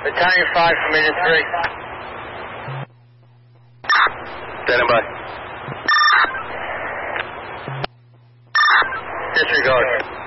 Battalion 5 from Minute 3. Standing by. Disregard.